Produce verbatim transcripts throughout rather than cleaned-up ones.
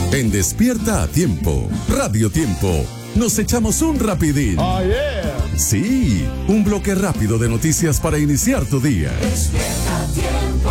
En Despierta a Tiempo, Radio Tiempo, nos echamos un rapidín. Oh, yeah. Sí, un bloque rápido de noticias para iniciar tu día. Despierta a Tiempo.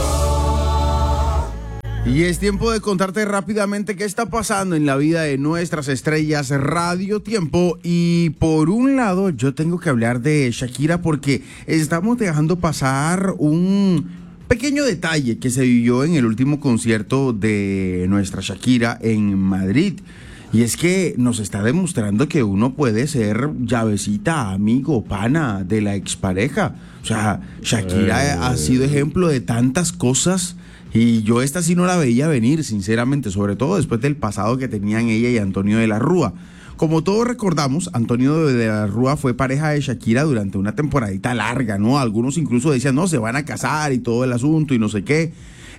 Y es tiempo de contarte rápidamente qué está pasando en la vida de nuestras estrellas Radio Tiempo. Y por un lado, yo tengo que hablar de Shakira porque estamos dejando pasar un pequeño detalle que se vivió en el último concierto de nuestra Shakira en Madrid. Y es que nos está demostrando que uno puede ser llavecita, amigo, pana de la expareja. O sea, Shakira eh, ha sido ejemplo de tantas cosas. Y yo esta sí no la veía venir, sinceramente, sobre todo después del pasado que tenían ella y Antonio de la Rúa. Como todos recordamos, Antonio de la Rúa fue pareja de Shakira durante una temporadita larga, ¿no? Algunos incluso decían, no, se van a casar y todo el asunto y no sé qué.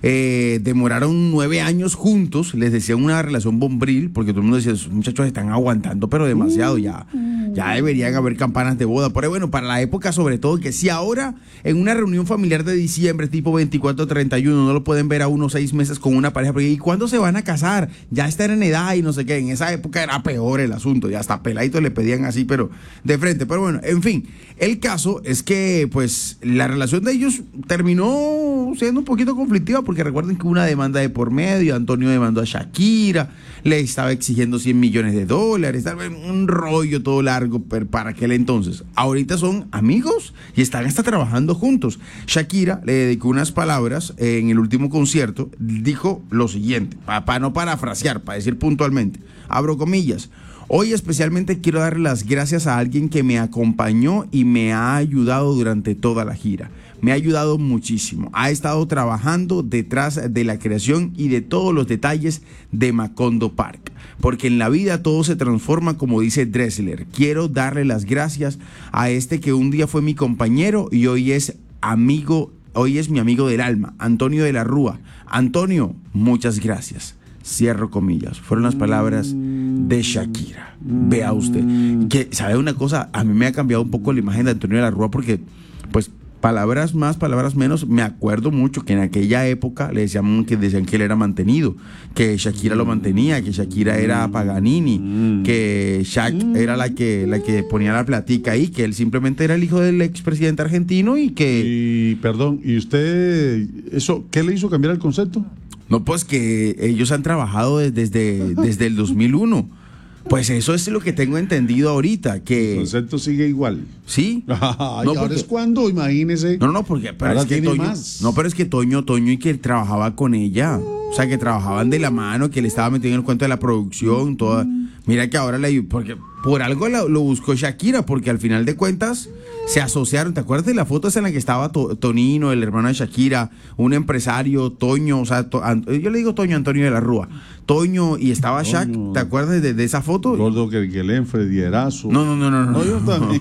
Eh, demoraron nueve años juntos, les decían una relación bombril, porque todo el mundo decía, esos muchachos están aguantando, pero demasiado, ya, ya deberían haber campanas de boda. Pero bueno, para la época sobre todo, que si ahora en una reunión familiar de diciembre, tipo veinticuatro treinta y uno, no lo pueden ver a unos seis meses con una pareja, porque ¿y cuándo se van a casar? Ya están en edad y no sé qué, en esa época era peor el asunto, ya hasta peladitos le pedían así, pero de frente. Pero bueno, en fin, el caso es que pues la relación de ellos terminó siendo un poquito conflictiva, porque recuerden que hubo una demanda de por medio, Antonio demandó a Shakira, le estaba exigiendo cien millones de dólares, un rollo todo largo para aquel entonces. Ahorita son amigos y están hasta trabajando juntos. Shakira le dedicó unas palabras en el último concierto, dijo lo siguiente, para, para no parafrasear, para decir puntualmente, abro comillas: hoy especialmente quiero darle las gracias a alguien que me acompañó y me ha ayudado durante toda la gira. Me ha ayudado muchísimo. Ha estado trabajando detrás de la creación y de todos los detalles de Macondo Park. Porque en la vida todo se transforma, como dice Dressler. Quiero darle las gracias a este que un día fue mi compañero y hoy es amigo, hoy es mi amigo del alma, Antonio de la Rúa. Antonio, muchas gracias. Cierro comillas. Fueron las palabras de Shakira. Vea usted. Que, ¿sabe una cosa? A mí me ha cambiado un poco la imagen de Antonio de la Rúa porque, pues, palabras más, palabras menos, me acuerdo mucho que en aquella época le decían que decían que él era mantenido, que Shakira lo mantenía, que Shakira era Paganini, que Shak era la que la que ponía la platica ahí, que él simplemente era el hijo del expresidente argentino y que... Y perdón, ¿y usted eso qué le hizo cambiar el concepto? No, pues que ellos han trabajado desde, desde, desde el dos mil uno. Pues eso es lo que tengo entendido ahorita, que... El concepto sigue igual. ¿Sí? Ay, no, ahora porque... es cuando, imagínese. No, no, porque pero ahora es que tiene Toño, más. no, pero es que Toño, Toño y que él trabajaba con ella. O sea, que trabajaban de la mano, que le estaba metiendo en el cuento de la producción, toda. Mira que ahora le... Porque por algo lo, lo buscó Shakira, porque al final de cuentas se asociaron. ¿Te acuerdas de la foto esa en la que estaba to, Tonino, el hermano de Shakira, un empresario, Toño, o sea, to, an, yo le digo Toño Antonio de la Rúa, Toño y estaba Toño. Shak, ¿te acuerdas de, de esa foto? Gordo que el Freddy Erazo. No, no, no, no, no. No, yo también.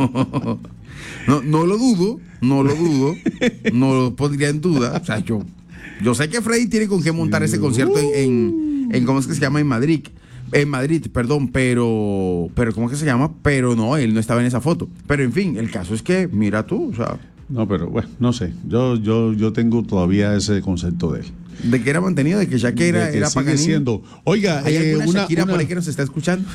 no, no lo dudo, no lo dudo, no lo pondría en duda. O sea, yo, yo sé que Freddy tiene con qué montar ese concierto en, en, en ¿cómo es que se llama? En Madrid. En Madrid, perdón, pero, pero ¿cómo es que se llama? Pero no, él no estaba en esa foto. Pero en fin, el caso es que, mira tú, o sea... No, pero bueno, no sé, yo, yo, yo tengo todavía ese concepto de él. ¿De que era mantenido? ¿De que Shakira de que era Paganini? Siendo. Oiga, ¿hay eh, alguna una, Shakira una... por ahí que nos está escuchando?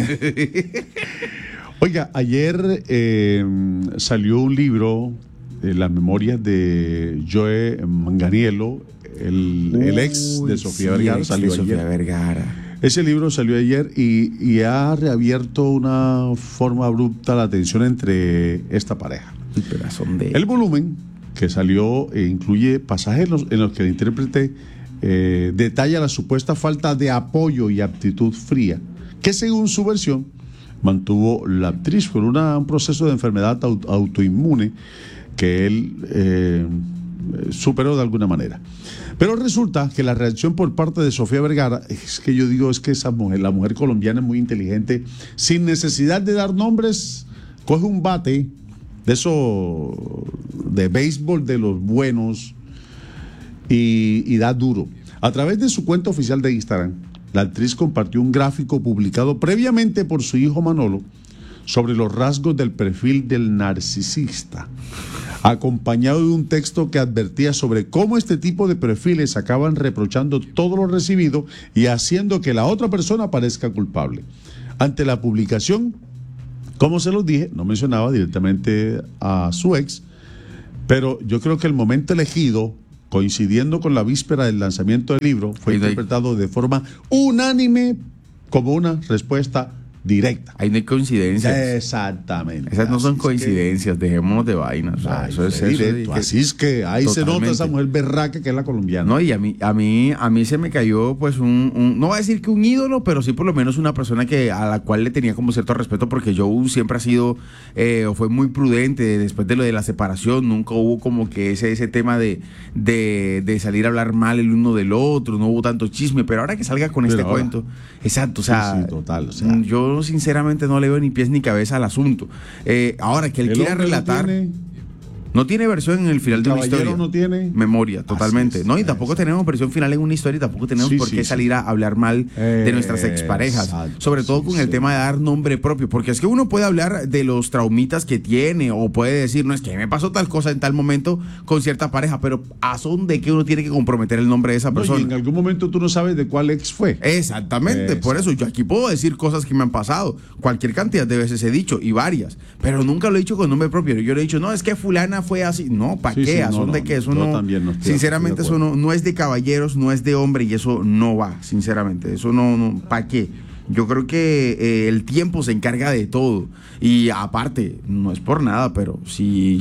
Oiga, ayer eh, salió un libro, eh, las memorias de Joe Manganiello, el, Uy, el ex de Sofía sí, Vergara, salió de Sofía ayer. Vergara. Ese libro salió ayer y, y ha reabierto una forma abrupta la tensión entre esta pareja. El, de... el volumen que salió eh, incluye pasajes en los, en los que el intérprete eh, detalla la supuesta falta de apoyo y aptitud fría que, según su versión, mantuvo la actriz por una, un proceso de enfermedad auto, autoinmune que él eh, superó de alguna manera. Pero resulta que la reacción por parte de Sofía Vergara, es que yo digo, es que esa mujer, la mujer colombiana es muy inteligente, sin necesidad de dar nombres, coge un bate de eso, de béisbol de los buenos, y, y da duro. A través de su cuenta oficial de Instagram, la actriz compartió un gráfico publicado previamente por su hijo Manolo sobre los rasgos del perfil del narcisista. acompañado de un texto que advertía sobre cómo este tipo de perfiles acaban reprochando todo lo recibido y haciendo que la otra persona parezca culpable. Ante la publicación, como se los dije, no mencionaba directamente a su ex, pero yo creo que el momento elegido, coincidiendo con la víspera del lanzamiento del libro, fue interpretado de forma unánime como una respuesta directa. Ahí no hay coincidencias. Exactamente. Esas no son Así coincidencias, que... dejémonos de vainas. O sea, Ay, eso es directo. Eso, Así es que ahí totalmente se nota esa mujer berraca que es la colombiana. No, y a mí, a mí, a mí se me cayó, pues, un, un, no voy a decir que un ídolo, pero sí por lo menos una persona que a la cual le tenía como cierto respeto, porque Joe siempre ha sido, eh, o fue muy prudente después de lo de la separación, nunca hubo como que ese, ese tema de, de, de salir a hablar mal el uno del otro, no hubo tanto chisme, pero ahora que salga con pero este ahora, cuento, exacto, o sea, sí, sí, total, o sea, yo sinceramente no no le veo ni pies ni cabeza al asunto. Eh, ahora, que él quiera relatar... No tiene, no tiene versión en el final el de una historia. No tiene memoria, totalmente. Es, no, y tampoco es. tenemos versión final en una historia y tampoco tenemos sí, por qué sí, salir sí. a hablar mal eh, de nuestras exparejas. Exacto, sobre todo sí, con sí. el tema de dar nombre propio. Porque es que uno puede hablar de los traumitas que tiene o puede decir, no es que me pasó tal cosa en tal momento con cierta pareja, pero ¿a son de qué uno tiene que comprometer el nombre de esa persona? No, y en algún momento tú no sabes de cuál ex fue. Exactamente, Exacto. por eso yo aquí puedo decir cosas que me han pasado. Cualquier cantidad de veces he dicho, y varias, pero nunca lo he dicho con nombre propio. Yo le he dicho, no, es que fulana fue así. No, ¿para sí, qué? Sí, ¿A son no, de qué? Eso no, no sinceramente, eso no, no es de caballeros, no es de hombre, y eso no va, sinceramente. Eso no, no ¿para qué? Yo creo que eh, el tiempo se encarga de todo. Y aparte, no es por nada, pero si,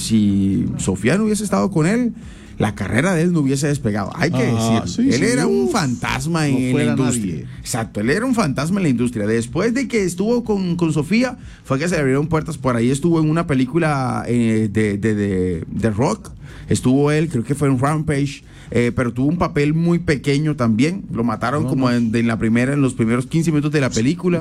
si Sofía no hubiese estado con él, la carrera de él no hubiese despegado. Hay que ah, decir, sí, él sí, era uf, un fantasma en no la industria. Nadie. Exacto, él era un fantasma en la industria. Después de que estuvo con, con Sofía, fue que se le abrieron puertas. Por ahí estuvo en una película eh, de, de, de, de rock. Estuvo él, creo que fue en Rampage. Eh, pero tuvo un papel muy pequeño también. Lo mataron no, como no. En, en la primera, en los primeros quince minutos de la película.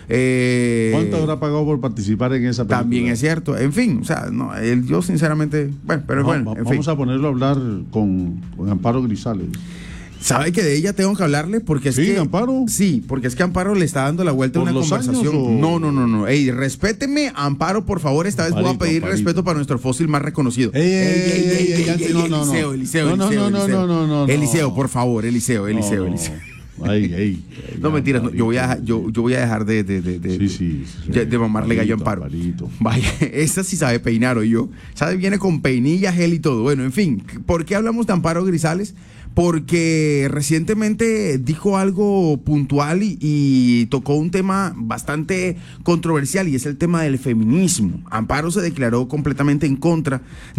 Eh, ¿Cuánto habrá pagado por participar en esa película? También es cierto. En fin, o sea, no, él, yo sinceramente, bueno, pero no, bueno. En vamos fin. a ponerlo a hablar con, con Amparo Grisales. ¿Sabe que de ella tengo que hablarle? Porque es sí, que Amparo. Sí, porque es que Amparo le está dando la vuelta a una conversación. O... No, no, no, no. Ey, respéteme, Amparo, por favor. Esta Amparito, vez voy a pedir Amparito. respeto para nuestro fósil más reconocido. Ey, ey, ey, ey, no, no, Eliseo, Eliseo, no, Eliseo, no, no, Eliseo. no, no, no, Eliseo, por favor, Eliseo, Eliseo, no, Eliseo. Ay, ay, ay, no, mentiras, no, yo voy a yo, yo voy a dejar de de, de, de, sí, sí, sí, de, de mamarle gallo a Amparo. Amparito. Vaya, esa sí sabe peinar, o yo. Sabe, viene con peinilla, gel y todo. Bueno, en fin, ¿por qué hablamos de Amparo Grisales? Porque recientemente dijo algo puntual y, y tocó un tema bastante controversial, y es el tema del feminismo. Amparo se declaró completamente en contra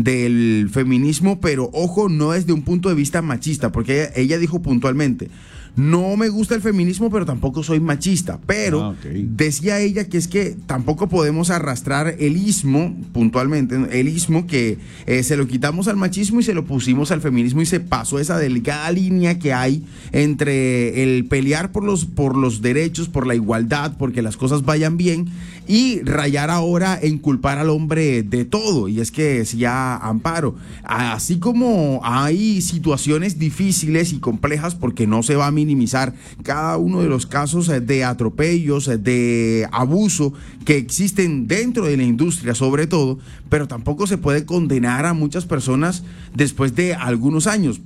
del feminismo, pero ojo, no desde un punto de vista machista, porque ella, ella dijo puntualmente: no me gusta el feminismo, pero tampoco soy machista. Pero ah, okay. decía ella que es que tampoco podemos arrastrar el ismo, puntualmente, el ismo que eh, se lo quitamos al machismo y se lo pusimos al feminismo, y se pasó esa delicada línea que hay entre el pelear por los, por los derechos, por la igualdad, porque las cosas vayan bien, y rayar ahora en culpar al hombre de todo. Y es que decía Amparo, así como hay situaciones difíciles y complejas, porque no se va a minimizar cada uno de los casos de atropellos, de abuso que existen dentro de la industria sobre todo, pero tampoco se puede condenar a muchas personas después de algunos años.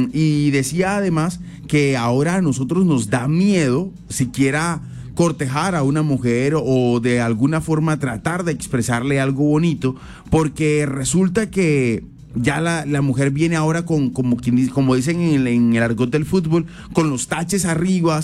Y decía además que ahora a nosotros nos da miedo siquiera cortejar a una mujer o de alguna forma tratar de expresarle algo bonito, porque resulta que ya la, la mujer viene ahora con, como, como dicen en el, en el argot del fútbol, con los taches arriba,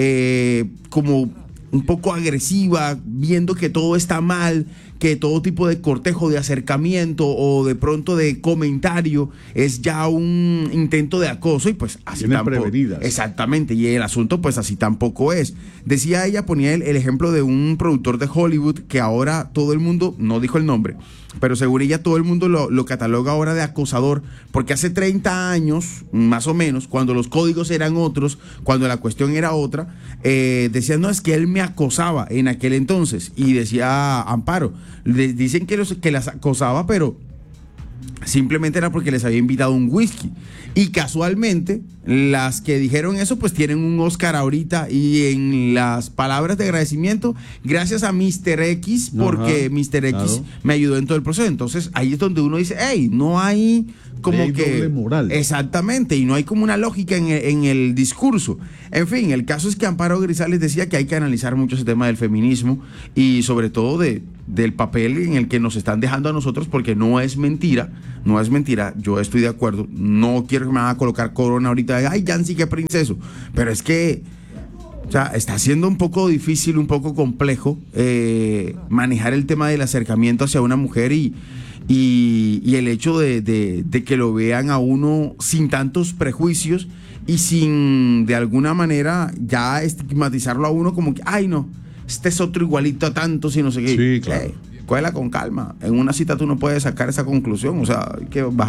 eh, como un poco agresiva, viendo que todo está mal, que todo tipo de cortejo, de acercamiento o de pronto de comentario es ya un intento de acoso, y pues así Tienen tampoco. Prevenidas. Exactamente, y el asunto pues así tampoco es. Decía ella, ponía el, el ejemplo de un productor de Hollywood que ahora todo el mundo, no dijo el nombre, pero según ella todo el mundo lo, lo cataloga ahora de acosador, porque hace treinta años, más o menos, cuando los códigos eran otros, cuando la cuestión era otra, eh, decían, no, es que él me acosaba en aquel entonces, y decía Amparo, le dicen que, los, que las acosaba, pero simplemente era porque les había invitado un whisky. Y casualmente, las que dijeron eso, pues tienen un Oscar ahorita. Y en las palabras de agradecimiento, gracias a míster X, porque Ajá, míster X claro. me ayudó en todo el proceso. Entonces, ahí es donde uno dice, hey, no hay como Hay que... doble moral. Exactamente, y no hay como una lógica en el, en el discurso. En fin, el caso es que Amparo Grisales decía que hay que analizar mucho ese tema del feminismo y sobre todo de, del papel en el que nos están dejando a nosotros, porque no es mentira, no es mentira, yo estoy de acuerdo, no quiero que me hagan a colocar corona ahorita de, ay, Yancy, qué princeso, pero es que, o sea, está siendo un poco difícil, un poco complejo eh, manejar el tema del acercamiento hacia una mujer y, y, y el hecho de, de, de que lo vean a uno sin tantos prejuicios y sin, de alguna manera, ya estigmatizarlo a uno como que, ay, no, este es otro igualito a tantos y no sé qué. Sí, claro. Eh, cógela con calma. En una cita tú no puedes sacar esa conclusión, o sea, hay que bajar